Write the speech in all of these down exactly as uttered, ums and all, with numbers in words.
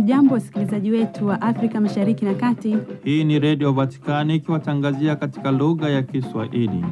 Hamjambo wasikilizaji wetu wa Afrika Mashariki na Kati. Hii ni Radio Vatikani ikiwatangazia katika lugha ya Kiswahili.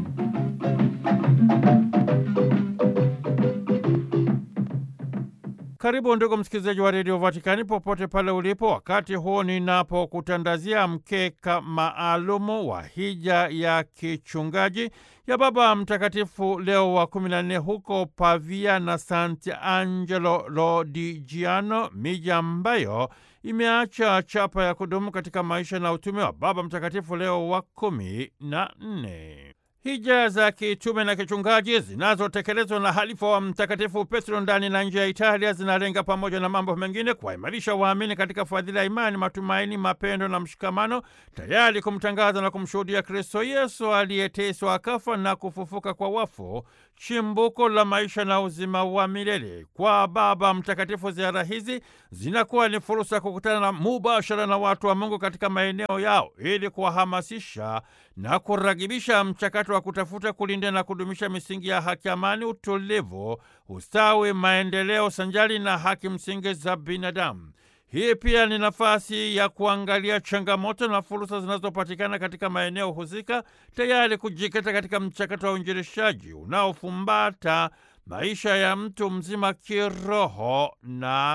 Karibu ndugu msikilizaji wa Radio Vatikani popote pale ulipo, wakati huu ninapokutandazia mkeka maalumu wa hija ya kichungaji ya Baba Mtakatifu Leo wa kumi na nne huko Pavia na Sant'Angelo Lodigiano, miji ambayo imeacha chapa ya kudumu katika maisha na utume wa Baba Mtakatifu Leo wa kumi na nne. Hija za kitume na kichungaji zinazotekelezwa na halifa wa Mtakatifu Petro ndani na nje ya Italia zinalenga pamoja na mambo mengine kuwaimarisha waamini katika fadhila ya imani, matumaini, mapendo na mshikamano, tayari kumtangaza na kumshuhudia Kristo Yesu aliyeteswa, akafa na kufufuka kwa wafu, chimbuko la maisha na uzima wa milele. Kwa Baba Mtakatifu, ziara hizi zinakuwa ni fursa ya kukutana na mubashara na watu wa Mungu katika maeneo yao ili kuwahamasisha na kuragibisha mchakato wa kutafuta, kulinda na kudumisha misingi ya haki, amani, utulivu, ustawi, maendeleo sanjali na haki msingi za binadamu. Hii pia ni nafasi ya kuangalia changamoto na fursa zinazopatikana katika maeneo husika, tayari kujikita katika mchakato wa uinjilishaji unaofumbata maisha ya mtu mzima kiroho na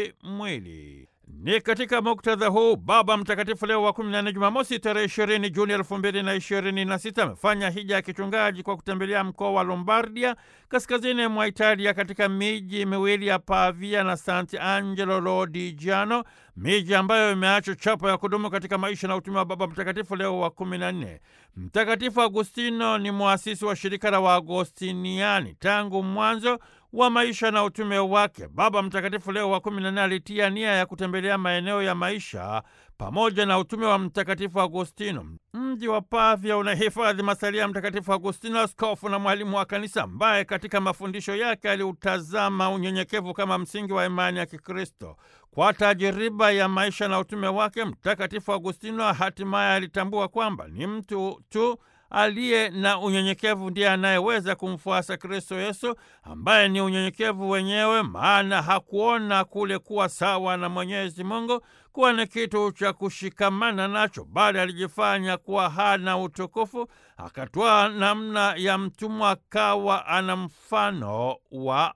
kimwili. Ni katika muktadha huu Baba Mtakatifu Leo wa kumi na nne, Jumamosi tarehe ishirini Juni elfu mbili na ishirini na sita, amefanya hija ya kichungaji kwa kutembelea mkoa wa Lombardia kaskazini mwa Italia, katika miji miwili ya Pavia na Sant'Angelo Lodigiano, miji ambayo imeacha chapa ya kudumu katika maisha na utume wa Baba Mtakatifu Leo wa kumi na nne. Mtakatifu Agustino ni muasisi wa shirika la Waagostiniani. Tangu mwanzo wa maisha na utume wake, Baba Mtakatifu Leo wa kumi na nne alitia nia ya kutembelea maeneo ya maisha pamoja na utume wa Mtakatifu Agustino. Mji wa Pavia unahifadhi masalia ya Mtakatifu Agustino, askofu na mwalimu wa kanisa, ambaye katika mafundisho yake aliutazama unyenyekevu kama msingi wa imani ya Kikristo. Kwa tajiriba ya maisha na utume wake, Mtakatifu Agustino hatimaye alitambua kwamba ni mtu tu aliye na unyenyekevu ndiye anayeweza kumfuasa Kristo Yesu, ambaye ni unyenyekevu wenyewe, maana hakuona kule kuwa sawa na Mwenyezi Mungu kuwa ni kitu cha kushikamana nacho, bali alijifanya kuwa hana utukufu, akatwaa namna ya mtumwa, akawa ana mfano wa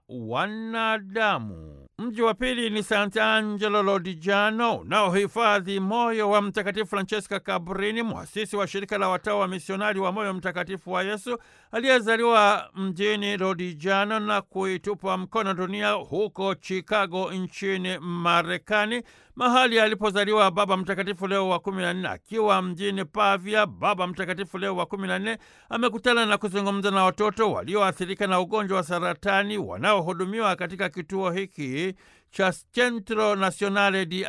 wanadamu. Mji wa pili ni Sant'Angelo Lodigiano, unaohifadhi moyo wa Mtakatifu Francesca Cabrini, muasisi wa shirika la watawa wa misionari wa moyo mtakatifu wa Yesu, aliyezaliwa mjini Lodigiano na kuitupa mkono dunia huko Chicago nchini Marekani, mahali alipozaliwa Baba Mtakatifu Leo wa kumi na nne. Akiwa mjini Pavia, Baba Mtakatifu Leo wa kumi na nne amekutana na kuzungumza na watoto walioathirika na ugonjwa wa saratani wanaohudumiwa katika kituo hiki cha Centro Nazionale di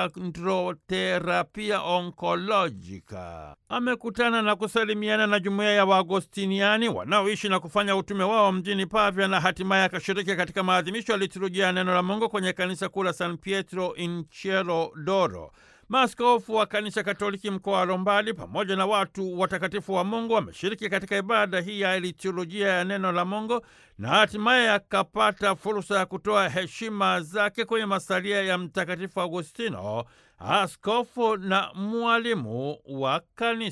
Androterapia Oncologica. Amekutana na kusalimiana na jumuiya ya Waagostiniani wanaoishi na kufanya utume wao mjini Pavia, na hatimaye akashiriki katika maadhimisho ya liturujia ya neno la Mungu kwenye kanisa kuu la San Pietro in Cielo d'Oro. Maaskofu wa kanisa Katoliki mkoa wa Lombardi pamoja na watu watakatifu wa Mungu wameshiriki katika ibada hii ya liturujia ya neno la Mungu, na hatimaye akapata fursa ya kutoa heshima zake kwenye masalia ya Mtakatifu Agustino, askofu na mwalimu wa kanisa.